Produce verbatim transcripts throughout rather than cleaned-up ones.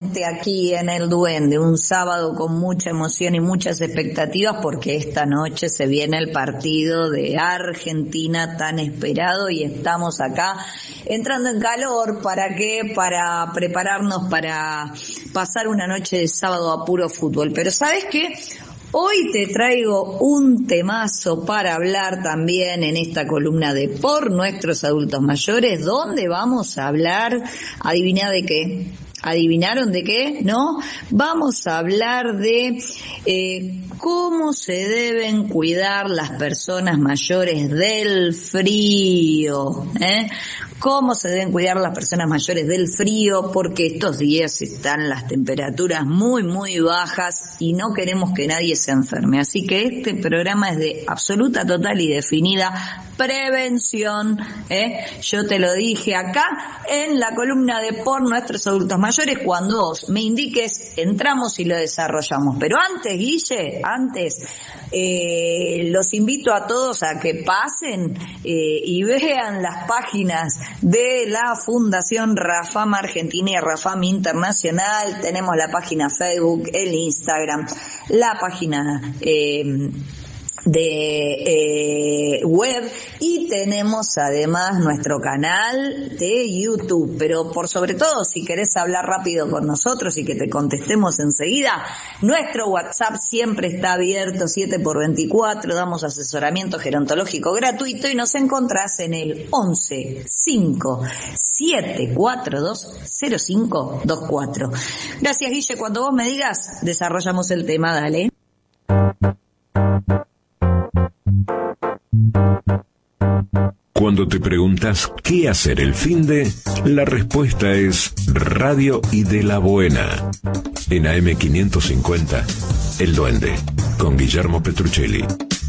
nuevamente aquí en El Duende, un sábado con mucha emoción y muchas expectativas porque esta noche se viene el partido de Argentina tan esperado y estamos acá entrando en calor. ¿Para qué? Para prepararnos para pasar una noche de sábado a puro fútbol. Pero ¿sabes qué? Hoy te traigo un temazo para hablar también en esta columna de Por Nuestros Adultos Mayores, donde vamos a hablar, adivina de qué, ¿adivinaron de qué? ¿No? Vamos a hablar de eh, cómo se deben cuidar las personas mayores del frío, ¿eh? Cómo se deben cuidar las personas mayores del frío, porque estos días están las temperaturas muy, muy bajas y no queremos que nadie se enferme. Así que este programa es de absoluta, total y definida prevención, ¿eh? Yo te lo dije acá en la columna de Por Nuestros Adultos Mayores. Cuando vos me indiques, entramos y lo desarrollamos. Pero antes, Guille, antes, eh, los invito a todos a que pasen eh, y vean las páginas de la Fundación Rafam Argentina y Rafam Internacional. Tenemos la página Facebook, el Instagram, la página eh, de eh, web y tenemos además nuestro canal de YouTube. Pero por sobre todo, si querés hablar rápido con nosotros y que te contestemos enseguida, nuestro WhatsApp siempre está abierto siete por veinticuatro, damos asesoramiento gerontológico gratuito y nos encontrás en el once cinco siete cuatro dos cero cinco dos cuatro. Gracias, Guille, cuando vos me digas desarrollamos el tema, dale. Cuando te preguntas qué hacer el finde, la respuesta es Radio y de la Buena. En A M quinientos cincuenta, El Duende, con Guillermo Petruccelli.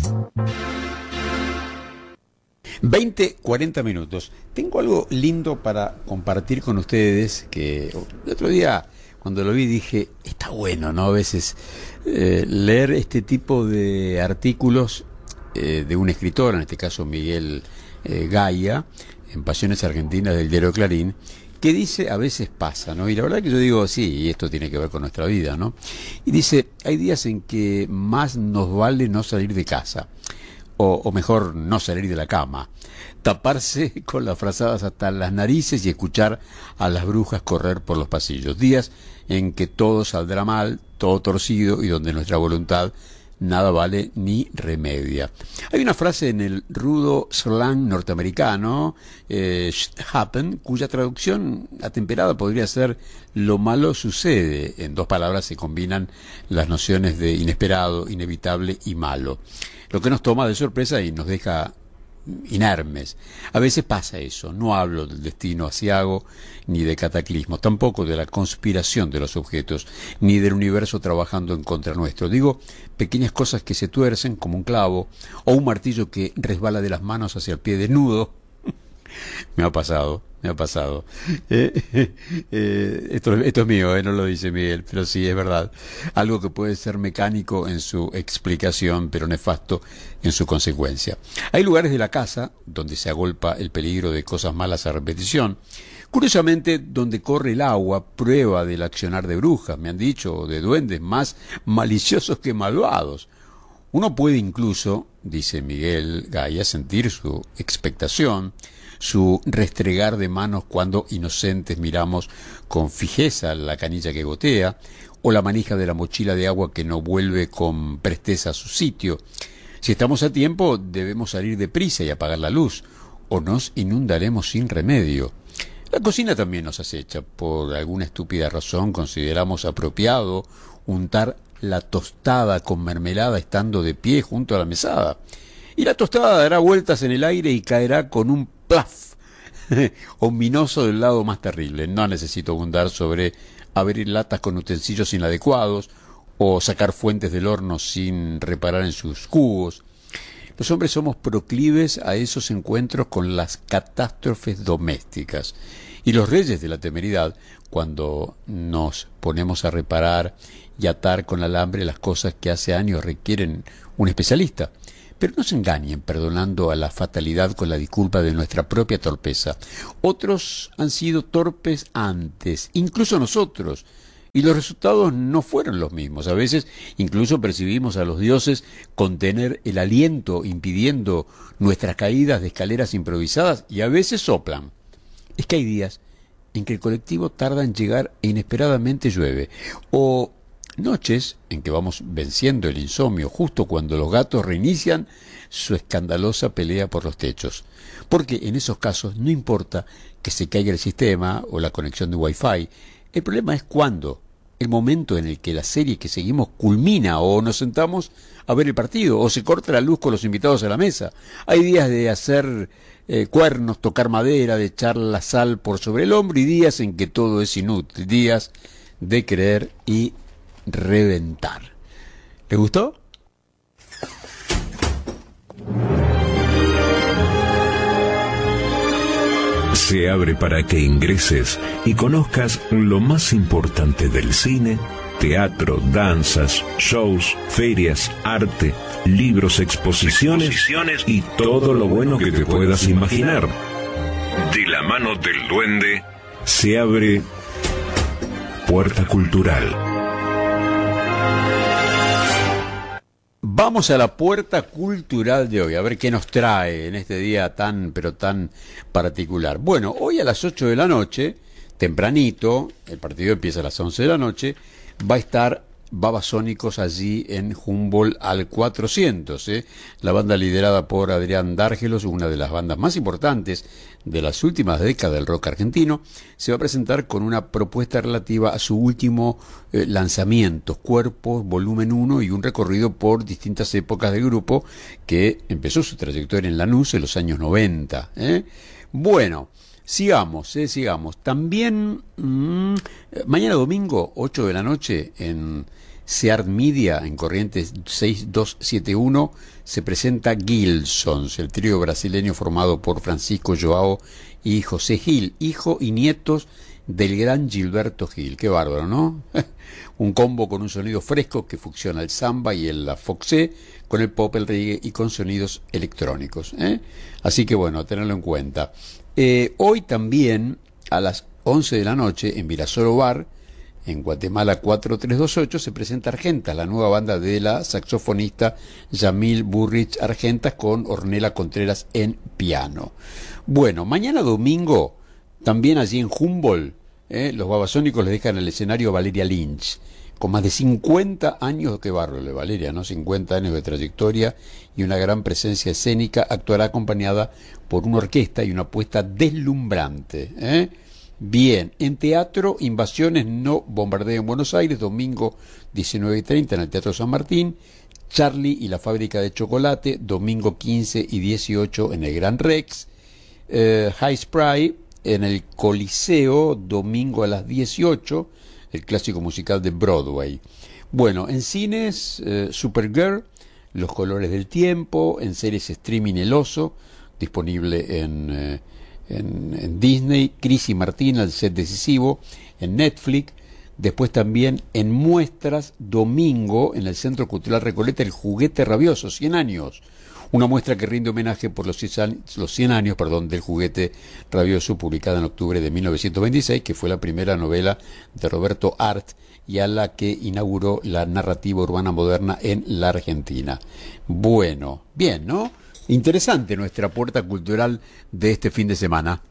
veinte, cuarenta minutos. Tengo algo lindo para compartir con ustedes que el otro día, cuando lo vi, dije, está bueno, ¿no? A veces eh, leer este tipo de artículos eh, de un escritor, en este caso Miguel Eh, Gaia, en Pasiones Argentinas del diario Clarín, que dice, a veces pasa, ¿no? Y la verdad que yo digo, sí, y esto tiene que ver con nuestra vida, ¿no? Y dice, hay días en que más nos vale no salir de casa, o, o mejor, no salir de la cama, taparse con las frazadas hasta las narices y escuchar a las brujas correr por los pasillos. Días en que todo saldrá mal, todo torcido, y donde nuestra voluntad nada vale ni remedia. Hay una frase en el rudo slang norteamericano, eh, shit happen, cuya traducción atemperada podría ser lo malo sucede. En dos palabras se combinan las nociones de inesperado, inevitable y malo, lo que nos toma de sorpresa y nos deja inermes. A veces pasa eso. No hablo del destino aciago ni de cataclismo, tampoco de la conspiración de los objetos, ni del universo trabajando en contra nuestro. Digo, pequeñas cosas que se tuercen como un clavo o un martillo que resbala de las manos hacia el pie desnudo. Me ha pasado, me ha pasado. Eh, eh, eh, esto, esto es mío, eh, no lo dice Miguel, pero sí, es verdad. Algo que puede ser mecánico en su explicación, pero nefasto en su consecuencia. Hay lugares de la casa donde se agolpa el peligro de cosas malas a repetición. Curiosamente, donde corre el agua, prueba del accionar de brujas, me han dicho, o de duendes más maliciosos que malvados. Uno puede incluso, dice Miguel Gaia, sentir su expectación, su restregar de manos cuando inocentes miramos con fijeza la canilla que gotea, o la manija de la mochila de agua que no vuelve con presteza a su sitio. Si estamos a tiempo, debemos salir deprisa y apagar la luz, o nos inundaremos sin remedio. La cocina también nos acecha. Por alguna estúpida razón consideramos apropiado untar la tostada con mermelada estando de pie junto a la mesada. Y la tostada dará vueltas en el aire y caerá con un plaf ominoso del lado más terrible. No necesito abundar sobre abrir latas con utensilios inadecuados o sacar fuentes del horno sin reparar en sus jugos. Los hombres somos proclives a esos encuentros con las catástrofes domésticas. Y los reyes de la temeridad, cuando nos ponemos a reparar y atar con alambre las cosas que hace años requieren un especialista. Pero no se engañen perdonando a la fatalidad con la disculpa de nuestra propia torpeza. Otros han sido torpes antes, incluso nosotros, y los resultados no fueron los mismos. A veces incluso percibimos a los dioses contener el aliento, impidiendo nuestras caídas de escaleras improvisadas, y a veces soplan. Es que hay días en que el colectivo tarda en llegar e inesperadamente llueve, o noches en que vamos venciendo el insomnio justo cuando los gatos reinician su escandalosa pelea por los techos. Porque en esos casos no importa que se caiga el sistema o la conexión de Wi-Fi, el problema es cuándo, el momento en el que la serie que seguimos culmina, o nos sentamos a ver el partido, o se corta la luz con los invitados a la mesa. Hay días de hacer eh, cuernos, tocar madera, de echar la sal por sobre el hombro, y días en que todo es inútil, días de creer y reventar. ¿Le gustó? Se abre para que ingreses y conozcas lo más importante del cine, teatro, danzas, shows, ferias, arte, libros, exposiciones, exposiciones y todo lo bueno que te puedas imaginar. De la mano del duende se abre Puerta Cultural. Vamos a la puerta cultural de hoy, a ver qué nos trae en este día tan, pero tan particular. Bueno, hoy a las ocho de la noche, tempranito, el partido empieza a las once de la noche, va a estar Babasónicos allí en Humboldt al cuatrocientos, ¿eh? La banda liderada por Adrián Dárgelos, una de las bandas más importantes de las últimas décadas del rock argentino, se va a presentar con una propuesta relativa a su último eh, lanzamiento, Cuerpos, volumen uno, y un recorrido por distintas épocas del grupo que empezó su trayectoria en Lanús en los años noventa. ¿eh? Bueno, sigamos, eh, sigamos. También mmm, mañana domingo, ocho de la noche, en Seart Media, en Corrientes seis dos siete uno, se presenta Gilsons, el trío brasileño formado por Francisco Joao y José Gil, hijo y nietos del gran Gilberto Gil. Qué bárbaro, ¿no? Un combo con un sonido fresco que fusiona el samba y el foxé con el pop, el reggae y con sonidos electrónicos. ¿eh? Así que bueno, tenerlo en cuenta. Eh, hoy también a las once de la noche en Virasoro Bar, en Guatemala cuatro tres dos ocho, se presenta Argentas, la nueva banda de la saxofonista Yamil Burrich Argentas, con Ornella Contreras en piano. Bueno, mañana domingo, también allí en Humboldt, eh, los Babasónicos les dejan el escenario a Valeria Lynch, con más de cincuenta años, qué bárbaro de Valeria, ¿no? cincuenta años de trayectoria y una gran presencia escénica. Actuará acompañada por una orquesta y una apuesta deslumbrante. ¿eh? Bien, en teatro, Invasiones no bombardea en Buenos Aires, domingo diecinueve y treinta en el Teatro San Martín. Charlie y la fábrica de chocolate, domingo quince y dieciocho en el Gran Rex. Eh, High Spray en el Coliseo, domingo a las dieciocho, el clásico musical de Broadway. Bueno, en cines, eh, Supergirl, Los colores del tiempo, en series streaming El Oso, disponible en, eh, en, en Disney, Cris y Martina, el set decisivo, en Netflix. Después también en muestras, domingo, en el Centro Cultural Recoleta, El juguete rabioso, cien años. Una muestra que rinde homenaje por los cien años perdón, del juguete rabioso, publicada en octubre de mil novecientos veintiséis, que fue la primera novela de Roberto Art y a la que inauguró la narrativa urbana moderna en la Argentina. Bueno, bien, ¿no? Interesante nuestra puerta cultural de este fin de semana.